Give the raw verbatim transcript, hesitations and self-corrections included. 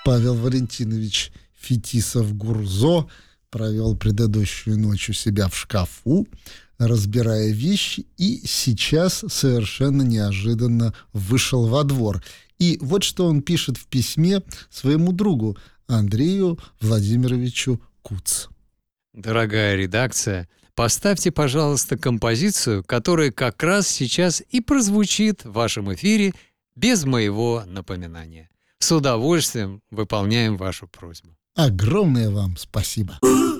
Павел Валентинович Фетисов-Гурзо провел предыдущую ночь у себя в шкафу, разбирая вещи, и сейчас совершенно неожиданно вышел во двор. И вот что он пишет в письме своему другу Андрею Владимировичу Куц. Дорогая редакция, поставьте, пожалуйста, композицию, которая как раз сейчас и прозвучит в вашем эфире без моего напоминания. С удовольствием выполняем вашу просьбу. Огромное вам спасибо.